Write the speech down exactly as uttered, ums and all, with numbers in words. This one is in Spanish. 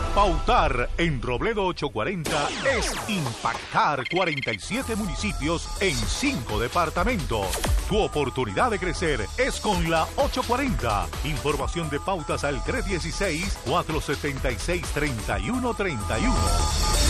Pautar en Robledo ochocientos cuarenta es impactar cuarenta y siete municipios en cinco departamentos. Tu oportunidad de crecer es con la ochocientos cuarenta. Información de pautas al tres uno seis, cuatro siete seis, tres uno tres uno.